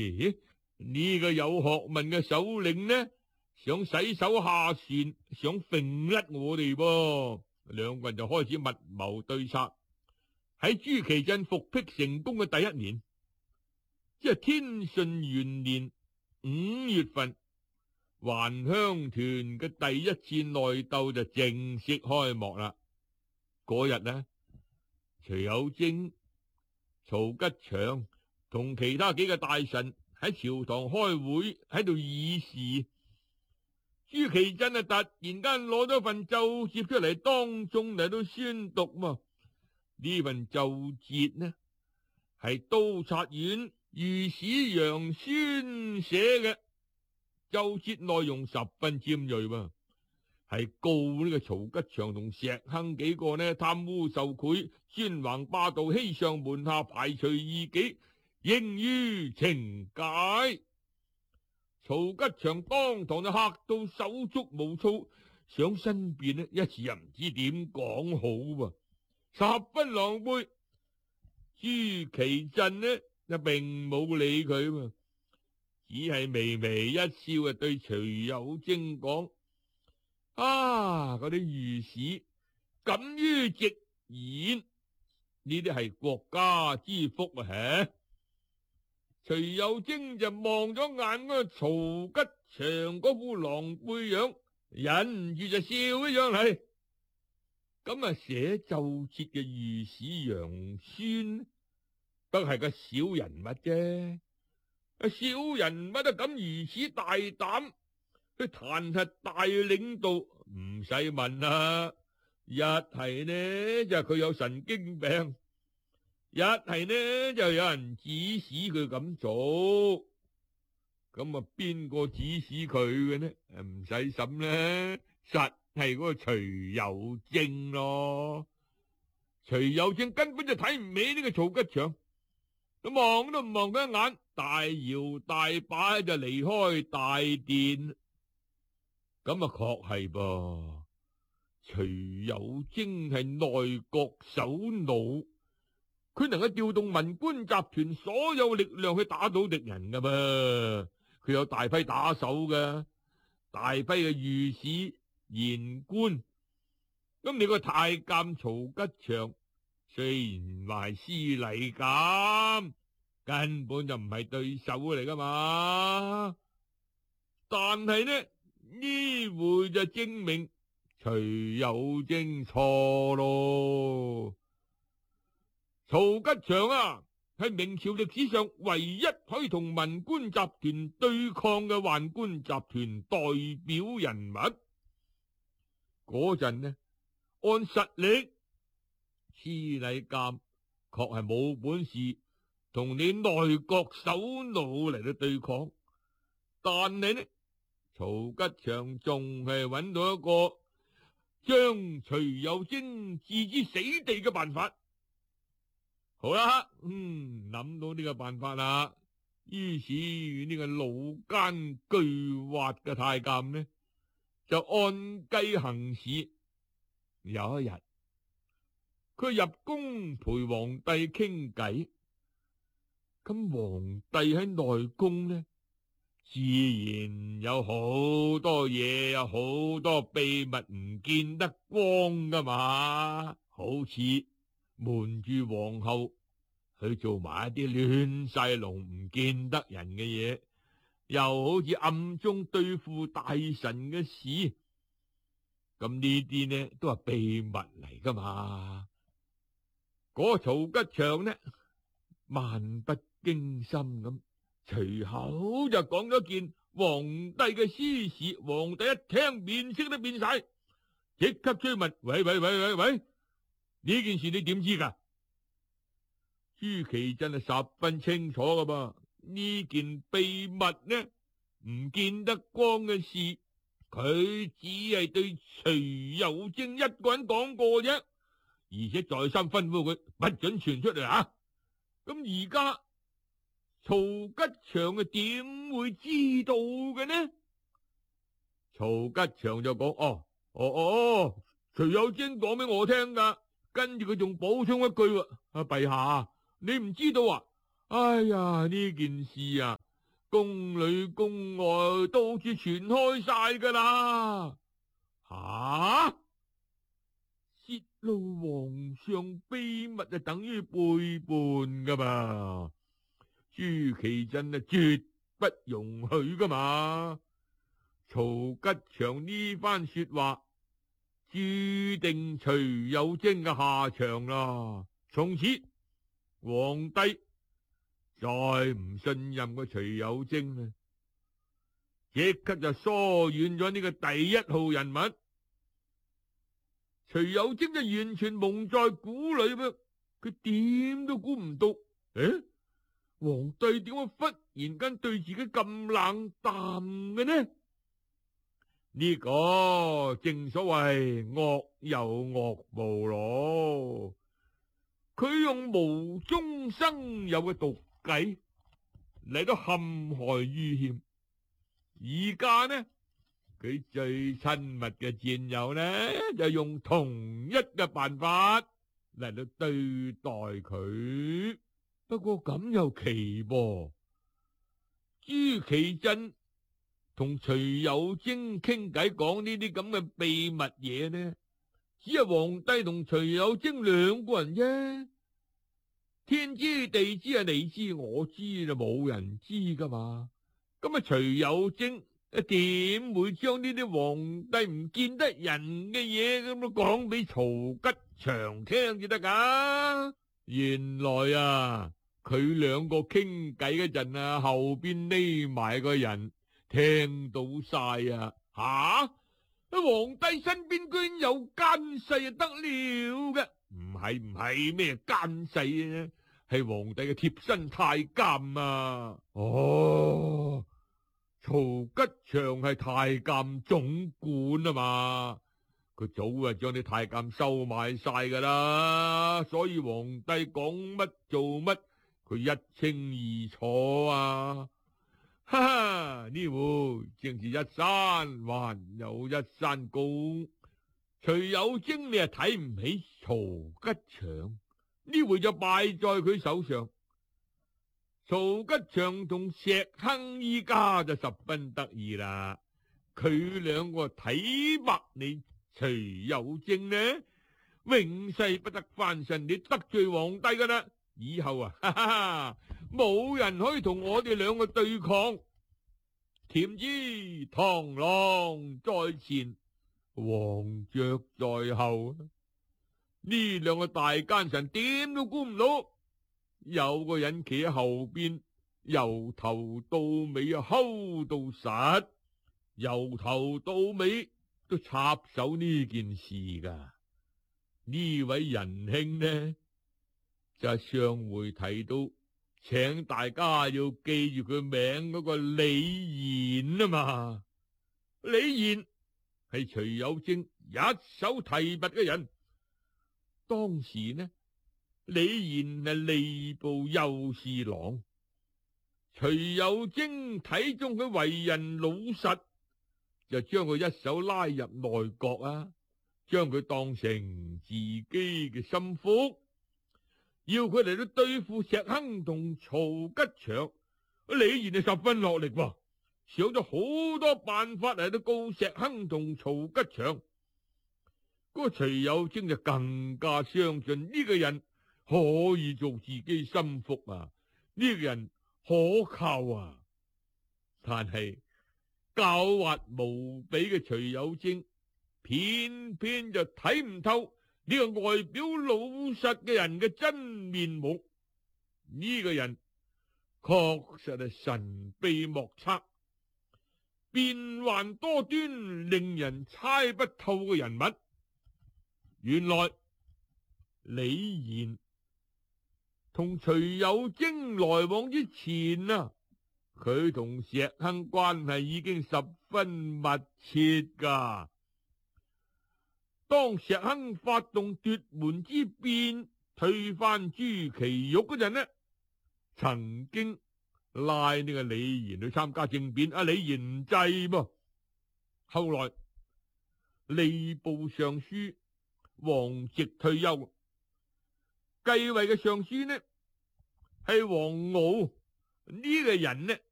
咦，呢個有學問嘅首領呢，想洗手下船，想揈甩我哋噃。兩個人就開始密謀對策。喺朱祁鎮復辟成功嘅第一年，即係天順元年5月份，還鄉團嘅第一次內鬥就正式開幕啦。嗰日呢，徐有貞、曹吉祥同其他幾個大臣喺朝堂開會，喺度議事。朱祁鎮突然間攞咗份奏摺出嚟，當眾嚟到宣讀嘛。呢份奏摺呢，係都察院御史楊宣寫嘅，奏摺內容十分尖銳嘛，係告呢個曹吉祥同石亨幾個呢貪污受賄、專橫霸道、欺上瞞下、排除異己，應予懲戒。曹吉祥當堂就嚇到手足無措，想申辯呢，一時又唔知點講好噃，十分狼狽。朱祁鎮呢就並冇理佢嘛，只係微微一笑，就對徐有貞講：嗰啲御史敢於直言，呢啲係國家之福啊！徐有貞就望咗眼嗰個曹吉祥嗰副狼狽樣，忍唔住就笑咗上嚟。咁啊，寫奏摺嘅御史楊宣都係個小人物啫，小人物都敢如此大膽去彈劾大領導，唔使問啦。一係呢就佢有神經病，一係呢就有人指使佢咁做。咁啊，邊個指使佢嘅呢？唔使審呢，實係嗰個徐有貞咯。徐有貞根本就睇唔起呢個曹吉祥，咁望都唔望佢一眼，大搖大擺就離開大殿。咁啊，確係噃，徐有貞係內閣首腦，佢能夠調動文官集團所有力量去打倒敵人噶噃。佢有大批打手嘅，大批嘅御史言官。咁你個太監曹吉祥雖然話係司禮監，根本就唔係對手嚟噶嘛。但係呢回就證明徐有貞錯咯。曹吉祥啊，係明朝歷史上唯一可以同文官集團對抗嘅宦官集團代表人物。嗰陣呢，按實力，司禮監確係冇本事同你內閣首腦嚟到對抗，但係呢，曹吉祥仲係揾到一個將徐有貞置之死地嘅辦法。好啦，諗到呢個辦法啦，於是呢個老奸巨猾嘅太監呢，就按計行事。有一日，佢入宮陪皇帝傾偈，咁皇帝喺內宮呢，自然有好多嘢，有好多秘密唔見得光噶嘛，好似瞞住皇后去做埋一啲亂晒龍唔見得人嘅嘢，又好似暗中對付大臣嘅事，咁呢啲呢都係秘密嚟噶嘛。嗰曹吉祥呢，漫不經心咁隨口就講咗件皇帝嘅私事，皇帝一聽面色都變晒，即刻追問：喂，呢件事你點知噶？朱祁鎮係十分清楚噶噃，呢件秘密呢唔見得光嘅事，佢只係對徐有貞一個人講過啫，而且再三吩咐佢不准傳出嚟啊！咁而家曹吉祥係點會知道嘅呢？曹吉祥就講：徐有貞講俾我聽噶。跟住佢仲補充一句：陛下，你唔知道啊？哎呀，呢件事啊， 宮裏宮外到處傳開晒噶啦。吓！泄露皇上秘密就等於背叛噶嘛？朱祁鎮啊，絕不容許噶嘛！曹吉祥呢番說話，注定徐有貞嘅下場啦。從此皇帝再唔信任個徐有貞啦，即刻就疏遠咗呢個第一號人物。徐有貞就完全蒙在鼓裏噃，佢點都估唔到，皇帝點解忽然間對自己咁冷淡嘅呢？呢個正所謂惡有惡報咯，佢用無中生有嘅毒計嚟到陷害于謙。而家呢，佢最親密嘅戰友呢，就用同一嘅辦法嚟到對待佢。不過咁又奇噃，朱祁鎮同徐有貞傾偈講呢啲咁嘅秘密嘢呢，只係皇帝同徐有貞兩個人啫。天知地知啊，你知我知就冇人知噶嘛。咁啊，徐有貞點會將呢啲皇帝唔見得人嘅嘢咁都講俾曹吉祥聽至得噶？原來啊，佢兩個傾偈嗰陣啊，後邊匿埋個人聽到晒啊！吓，皇帝身邊居然有奸細啊，得了嘅？唔係咩奸細啊，係皇帝嘅貼身太監啊！哦，曹吉祥係太監總管啊嘛，佢早啊將啲太監收買晒噶啦，所以皇帝講乜做乜，佢一清二楚啊！哈哈，呢回正是一山還有一山高。徐有貞你係睇唔起曹吉祥，呢回就敗在佢手上。曹吉祥同石亨依家就十分得意啦，佢兩個睇白你徐有貞呢，永世不得翻身，你得罪皇帝噶啦。以後啊，哈哈，冇人可以同我哋兩個對抗。點知螳螂在前，黃雀在後。呢兩個大奸臣點都估唔到，有個人企喺後邊，由頭到尾啊睺到實，由頭到尾都插手呢件事噶。呢位仁兄呢，就係上回提到，請大家要記住佢名嗰個李賢啊嘛。李賢係徐有貞一手提拔嘅人，當時呢，李賢係吏部右侍郎，徐有貞睇中佢為人老實，就將佢一手拉入內閣啊，將佢當成自己嘅心腹。要佢嚟到對付石亨同曹吉祥，李賢就十分落力喎，想咗好多辦法嚟到告石亨同曹吉祥。嗰個徐有貞就更加相信呢個人可以做自己心腹啊，呢個人可靠啊。但係狡猾無比嘅徐有貞，偏偏就睇唔透呢個外表老實嘅人嘅真面目。呢個人確實係神秘莫測、變幻多端、令人猜不透嘅人物。原來李賢同徐有貞來往之前啊，佢同石亨關係已經十分密切噶。當石亨發動奪門之變，推翻朱祁鈺嗰陣呢，曾經拉呢個李賢去參加政變，李賢唔制噃。後來吏部尚書王直退休，繼位嘅尚書呢係王敖，呢個人呢